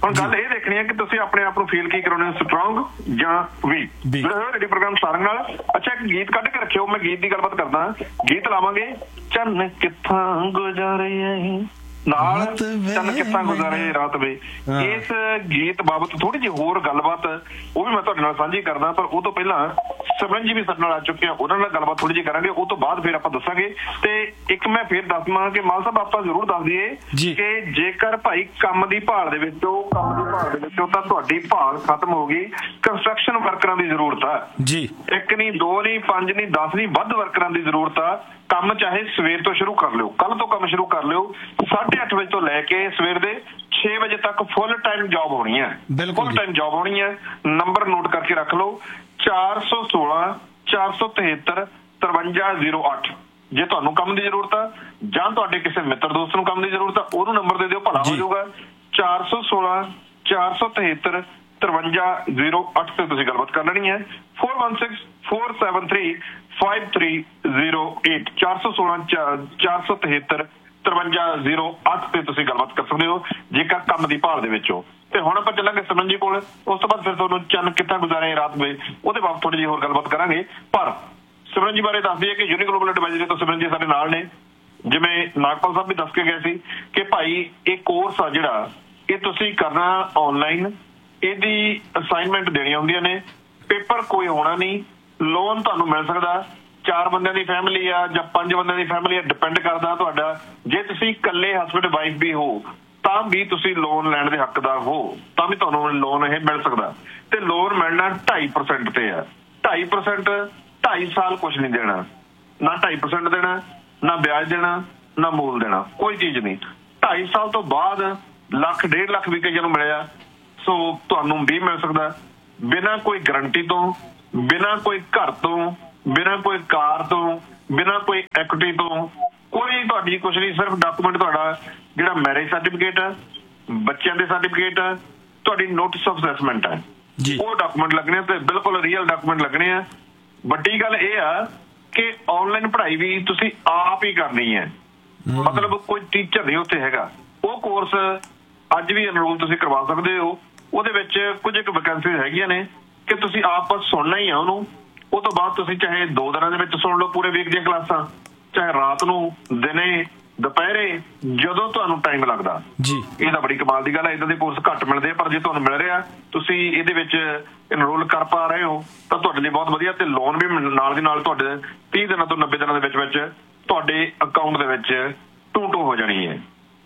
ਹੁਣ ਗੱਲ ਇਹ ਦੇਖਣੀ ਹੈ ਕਿ ਤੁਸੀਂ ਆਪਣੇ ਆਪ ਨੂੰ ਫੀਲ ਕੀ ਕਰਾਉਣੇ ਹੋ, ਸਟਰੋਂਗ ਜਾਂ ਵੀਕ। ਰੇਡੀ ਪ੍ਰੋਗਰਾਮ ਸਾਰੰਗ ਨਾਲ। ਅੱਛਾ, ਇੱਕ ਗੀਤ ਕੱਢ ਕੇ ਰੱਖਿਓ, ਮੈਂ ਗੀਤ ਦੀ ਗੱਲਬਾਤ ਕਰਦਾ। ਗੀਤ ਲਾਵਾਂਗੇ ਚੰਨ ਕਿੱਥਾਂ ਗੁਜ਼ਾਰੇ ਨਾਲ, ਚੰਨ ਕਿੱਥਾਂ ਗੁਜ਼ਾਰੇ ਰਾਤ ਵੇ। ਇਸ ਗੀਤ ਬਾਬਤ ਥੋੜੀ ਜਿਹੀ ਹੋਰ ਗੱਲਬਾਤ ਉਹ ਵੀ ਮੈਂ ਤੁਹਾਡੇ ਨਾਲ ਸਾਂਝੀ ਕਰਦਾ, ਪਰ ਉਹ ਤੋਂ ਪਹਿਲਾਂ ਸਿਮਰਨ ਜੀ ਵੀ ਸਾਡੇ ਨਾਲ ਆ ਚੁੱਕੇ ਆ, ਉਹਨਾਂ ਨਾਲ ਗੱਲਬਾਤ ਥੋੜੀ ਜਿਹੀ ਕਰਾਂਗੇ, ਉਹ ਤੋਂ ਬਾਅਦ ਫਿਰ ਆਪਾਂ ਦੱਸਾਂਗੇ। ਤੇ ਇੱਕ ਮੈਂ ਫਿਰ ਦੱਸਵਾਂ ਕਿ ਮਾਲ ਸਾਹਿਬ ਆਪਾਂ ਜ਼ਰੂਰ ਦੱਸ ਦਈਏ ਕਿ ਜੇਕਰ ਭਾਈ ਕੰਮ ਦੀ ਭਾਲ ਦੇ ਵਿੱਚੋਂ ਕੰਮ ਦੀ ਭਾਲ ਦੇ ਵਿੱਚੋਂ ਤਾਂ ਤੁਹਾਡੀ ਭਾਲ ਖਤਮ ਹੋ ਗਈ, ਕੰਸਟਰਕਸ਼ਨ ਵਰਕਰਾਂ ਦੀ ਜ਼ਰੂਰਤ ਆ ਜੀ। ਇੱਕ ਨਹੀਂ, ਦੋ ਨਹੀਂ, ਪੰਜ ਨਹੀਂ, ਦਸ ਨਹੀਂ, ਵੱਧ ਵਰਕਰਾਂ ਦੀ ਜ਼ਰੂਰਤ ਆ। ਕੰਮ ਚਾਹੇ ਸਵੇਰ ਤੋਂ ਸ਼ੁਰੂ ਕਰ ਲਿਓ, ਕੱਲ ਤੋਂ ਕੰਮ ਸ਼ੁਰੂ ਕਰ ਲਿਓ। ਸਾਢੇ ਅੱਠ ਵਜੇ ਤੋਂ ਲੈ ਕੇ ਸਵੇਰ ਦੇ ਛੇ ਵਜੇ ਤੱਕ ਫੁੱਲ ਟਾਈਮ ਜੌਬ ਹੋਣੀ ਹੈ, ਫੁੱਲ ਟਾਈਮ ਜੌਬ ਹੋਣੀ ਹੈ। ਨੰਬਰ ਨੋਟ ਕਰਕੇ ਰੱਖ ਲਓ, ਚਾਰ ਸੌ ਸੋਲਾਂ ਚਾਰ ਸੌ ਤਿਹੱਤਰ ਤਰਵੰਜਾ ਜ਼ੀਰੋ ਅੱਠ। ਜੇ ਤੁਹਾਨੂੰ ਕੰਮ ਦੀ ਜ਼ਰੂਰਤ ਆ ਜਾਂ ਤੁਹਾਡੇ ਕਿਸੇ ਮਿੱਤਰ ਦੋਸਤ ਨੂੰ ਕੰਮ ਦੀ ਜ਼ਰੂਰਤ ਆ, ਉਹਨੂੰ ਨੰਬਰ ਦੇ ਦਿਓ, ਭਲਾ ਹੋ ਜਾਊਗਾ। ਚਾਰ ਸੌ ਸੋਲਾਂ ਚਾਰ ਸੌ ਤਿਹੱਤਰ ਤਰਵੰਜਾ ਜ਼ੀਰੋ ਅੱਠ ਤੇ ਤੁਸੀਂ ਗੱਲਬਾਤ ਕਰ ਲੈਣੀ ਹੈ। Four one six four seven three five three zero eight ਚਾਰ ਸੌ ਸੋਲਾਂ ਚਾਰ ਸੌ ਤਿਹੱਤਰ ਤਰਵੰਜਾ ਜ਼ੀਰੋ ਅੱਠ ਤੇ ਤੁਸੀਂ ਗੱਲਬਾਤ ਕਰ ਸਕਦੇ ਹੋ ਜੇਕਰ ਕੰਮ ਦੀ ਭਾਲ ਦੇ ਵਿੱਚ ਹੋ। ਤੇ ਹੁਣ ਆਪਾਂ ਚੱਲਾਂਗੇ ਸਿਮਰਨ ਜੀ ਕੋਲ, ਉਸ ਤੋਂ ਬਾਅਦ ਫਿਰ ਤੁਹਾਨੂੰ ਚੰਨ ਕਿੱਥਾਂ ਗੁਜ਼ਾਰੇ ਰਾਤ ਵੇ ਉਹਦੇ ਬਾਬਤ ਥੋੜੀ ਜਿਹੀ ਹੋਰ ਗੱਲਬਾਤ ਕਰਾਂਗੇ। ਪਰ ਸਿਮਰਨ ਜੀ ਬਾਰੇ ਦੱਸ ਦਈਏ ਕਿ ਯੂਨੀ ਗਲੋਬਲ ਐਡਵਾਈਜ਼ਰੀ ਤੋਂ ਸਿਮਰਨ ਜੀ ਸਾਡੇ ਨਾਲ ਨੇ। ਜਿਵੇਂ ਨਾਗਪਾਲ ਸਾਹਿਬ ਵੀ ਦੱਸ ਕੇ ਗਏ ਸੀ ਕਿ ਭਾਈ ਇਹ ਕੋਰਸ ਆ ਜਿਹੜਾ ਇਹ ਤੁਸੀਂ ਕਰਨਾ ਆਨਲਾਈਨ, ਇਹਦੀ ਅਸਾਈਨਮੈਂਟ ਦੇਣੀਆਂ ਹੁੰਦੀਆਂ ਨੇ, ਪੇਪਰ ਕੋਈ ਹੋਣਾ ਨਹੀਂ, ਲੋਨ ਤੁਹਾਨੂੰ ਮਿਲ ਸਕਦਾ। ਚਾਰ ਬੰਦਿਆਂ ਦੀ ਫੈਮਿਲੀ ਆ ਜਾਂ ਪੰਜ ਬੰਦਿਆਂ ਦੀ ਫੈਮਿਲੀ ਆ, ਡਿਪੈਂਡ ਕਰਦਾ ਤੁਹਾਡਾ। ਜੇ ਤੁਸੀਂ ਇਕੱਲੇ ਹਸਬੈਂਡ ਵਾਈਫ ਵੀ ਹੋ ਤਾਂ ਵੀ ਤੁਸੀਂ ਲੋਨ ਲੈਣ ਦੇ ਹੱਕਦਾਰ ਹੋ, ਤਾਂ ਵੀ ਤੁਹਾਨੂੰ ਲੋਨ ਇਹ ਮਿਲ ਸਕਦਾ। ਤੇ ਲੋਨ ਮਿਲਣਾ ਢਾਈ ਪਰਸੈਂਟ ਤੇ ਆ। ਢਾਈ ਪਰਸੈਂਟ ਢਾਈ ਸਾਲ ਕੁਛ ਨਹੀਂ ਦੇਣਾ, ਨਾ ਢਾਈ ਪਰਸੈਂਟ ਦੇਣਾ, ਨਾ ਵਿਆਜ ਦੇਣਾ, ਨਾ ਮੂਲ ਦੇਣਾ, ਕੋਈ ਚੀਜ਼ ਨਹੀਂ। ਢਾਈ ਸਾਲ ਤੋਂ ਬਾਅਦ ਲੱਖ ਡੇਢ ਲੱਖ ਵੀ ਕਈਆਂ ਨੂੰ ਮਿਲਿਆ, ਸੋ ਤੁਹਾਨੂੰ ਵੀ ਮਿਲ ਸਕਦਾ ਬਿਨਾਂ ਕੋਈ ਗਰੰਟੀ ਤੋਂ, ਬਿਨਾਂ ਕੋਈ ਘਰ ਤੋਂ, ਬਿਨਾਂ ਕੋਈ ਕਾਰ ਤੋਂ, ਬਿਨਾਂ ਕੋਈ ਐਕੁਇਟੀ ਤੋਂ, ਕੋਈ ਤੁਹਾਡੀ ਕੁਛ ਨਹੀਂ। ਸਿਰਫ ਡਾਕੂਮੈਂਟ ਤੁਹਾਡਾ ਜਿਹੜਾ ਮੈਰਿਜ ਸਰਟੀਫਿਕੇਟ ਹੈ, ਬੱਚਿਆਂ ਦੇ ਸਰਟੀਫਿਕੇਟ ਹੈ, ਤੁਹਾਡੀ ਨੋਟਿਸ ਆਫ ਅਸੈਸਮੈਂਟ ਹੈ, ਉਹ ਡਾਕੂਮੈਂਟ ਲੱਗਣੇ ਤੇ ਬਿਲਕੁਲ ਰੀਅਲ ਡਾਕੂਮੈਂਟ ਲੱਗਣੇ ਆ। ਵੱਡੀ ਗੱਲ ਇਹ ਆ ਕਿ ਆਨਲਾਈਨ ਪੜ੍ਹਾਈ ਵੀ ਤੁਸੀਂ ਆਪ ਹੀ ਕਰਨੀ ਹੈ, ਮਤਲਬ ਕੋਈ ਟੀਚਰ ਨਹੀਂ ਉੱਥੇ ਹੈਗਾ। ਉਹ ਕੋਰਸ ਅੱਜ ਵੀ ਐਨਰੋਲ ਤੁਸੀਂ ਕਰਵਾ ਸਕਦੇ ਹੋ। ਉਹਦੇ ਵਿੱਚ ਕੁਝ ਇੱਕ ਵੈਕੈਂਸੀਜ਼ ਹੈਗੀਆਂ ਨੇ ਕਿ ਤੁਸੀਂ ਆਪ ਸੁਣਨਾ ਹੀ ਆ ਉਹਨੂੰ। ਉਹ ਤੋਂ ਬਾਅਦ ਤੁਸੀਂ ਚਾਹੇ ਦੋ ਦਿਨਾਂ ਦੇ ਵਿੱਚ ਸੁਣ ਲਓ ਪੂਰੇ ਵੀਕ ਦੀਆਂ ਕਲਾਸਾਂ, ਚਾਹੇ ਰਾਤ ਨੂੰ, ਦਿਨੇ, ਦੁਪਹਿਰੇ, ਜਦੋਂ ਤੁਹਾਨੂੰ ਟਾਈਮ ਲੱਗਦਾ ਜੀ। ਇਹ ਤਾਂ ਬੜੀ ਕਮਾਲ ਦੀ ਗੱਲ ਹੈ। ਇਦਾਂ ਦੇ ਕੋਰਸ ਘੱਟ ਮਿਲਦੇ ਆ, ਪਰ ਜੇ ਤੁਹਾਨੂੰ ਮਿਲ ਰਿਹਾ, ਤੁਸੀਂ ਇਹਦੇ ਵਿੱਚ ਐਨਰੋਲ ਕਰ ਪਾ ਰਹੇ ਹੋ ਤਾਂ ਤੁਹਾਡੇ ਲਈ ਬਹੁਤ ਵਧੀਆ। ਤੇ ਲੋਨ ਵੀ ਨਾਲ ਦੀ ਨਾਲ ਤੁਹਾਡੇ ਤੀਹ ਦਿਨਾਂ ਤੋਂ ਨੱਬੇ ਦਿਨਾਂ ਦੇ ਵਿੱਚ ਵਿੱਚ ਤੁਹਾਡੇ ਅਕਾਊਂਟ ਦੇ ਵਿੱਚ ਟੂ ਟੂ ਹੋ ਜਾਣੀ ਹੈ।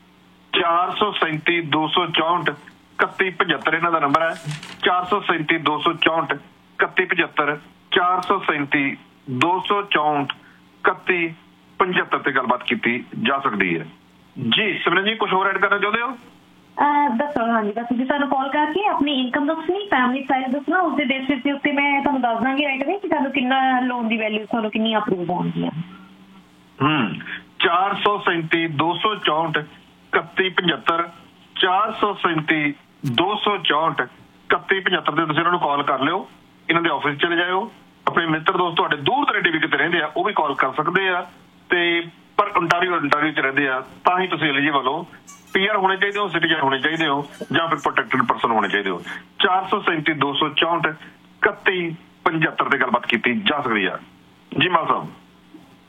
ਚਾਰ ਸੌ ਸੈਂਤੀ ਦੋ ਸੌ ਚੌਂਹਠ ਇਕੱਤੀ ਪਝੱਤਰ ਇਹਨਾਂ ਦਾ ਨੰਬਰ ਹੈ। ਚਾਰ ਸੌ ਸੈਂਤੀ ਦੋ ਸੌ ਚੌਂਹਠ ਇਕੱਤੀ ਪਝੱਤਰ ਚਾਰ ਸੌ ਸੈਂਤੀ ਦੋ ਸੌ ਚੌਂਹਠ ਇਕੱਤੀ ਪੰਝੱਤਰ ਤੇ ਗੱਲਬਾਤ ਕੀਤੀ ਜਾ ਸਕਦੀ ਹੈ ਜੀ। ਸਿਮਰਨ ਜੀ ਕੁਝ ਹੋਰ ਐਡ ਕਰਨਾ ਚਾਹੁੰਦੇ ਹੋ? ਦੱਸੋ। ਹਾਂਜੀ, ਬਸ ਤੁਸੀਂ ਸਾਨੂੰ ਕਾਲ ਕਰਕੇ ਆਪਣੀ ਇਨਕਮ ਦੱਸਣੀ, ਫੈਮਿਲੀ ਸਾਈਜ਼ ਦੱਸਣਾ, ਉਸਦੇ ਬੇਸਿਸ ਦੇ ਉੱਤੇ ਮੈਂ ਤੁਹਾਨੂੰ ਦੱਸ ਦਾਂਗੀ ਰਾਈਟ ਅਵੇ ਕਿ ਤੁਹਾਨੂੰ ਕਿੰਨਾ ਲੋਨ ਦੀ ਵੈਲਿਊ ਤੁਹਾਨੂੰ ਕਿੰਨੀ ਅਪਰੂਵ ਹੋਣੀ ਹੈ। ਹੂੰ ਚਾਰ ਸੌ ਸੈਂਤੀ ਦੋ ਸੌ ਚੌਂਹਠ ਇਕੱਤੀ ਪੰਝੱਤਰ ਚਾਰ ਸੌ ਸੈਂਤੀ ਦੋ ਸੌ ਚੌਂਹਠ ਇਕੱਤੀ ਪੰਝੱਤਰ ਤੇ ਤੁਸੀਂ ਇਹਨਾਂ ਨੂੰ ਕਾਲ ਕਰ ਲਿਓ। ਇਹਨਾਂ ਦੇ ਆਫਿਸ ਚਲੇ ਜਾਇਓ। ਆਪਣੇ ਮਿੱਤਰ ਦੋਸਤ ਤੁਹਾਡੇ ਦੂਰ ਦਰੇਡੇ ਵੀ ਕਿਤੇ ਰਹਿੰਦੇ ਆ, ਉਹ ਵੀ ਕਾਲ ਕਰ ਸਕਦੇ ਆ। ਤੇ ਪਰ ਅੰਟਾਰੀਓ ਅੰਟਾਰੀਓ ਚ ਰਹਿੰਦੇ ਆ ਤਾਂ ਹੀ ਤੁਸੀਂ ਐਲੀਜੀਬਲ ਹੋ। ਪੀਆਰ ਹੋਣੇ ਚਾਹੀਦੇ ਹੋ, ਸਿਟੀਜ਼ਨ ਹੋਣੇ ਚਾਹੀਦੇ ਹੋ, ਜਾਂ ਫਿਰ ਪ੍ਰੋਟੈਕਟਡ ਪਰਸਨ ਹੋਣੇ ਚਾਹੀਦੇ ਹੋ। ਚਾਰ ਸੌ ਸੈਂਤੀ ਦੋ ਸੌ ਚੌਂਹਠ ਇਕੱਤੀ ਪੰਝੱਤਰ ਤੇ ਗੱਲਬਾਤ ਕੀਤੀ ਜਾ ਸਕਦੀ ਆ ਜੀ। ਮਾਲ ਸਾਹਿਬ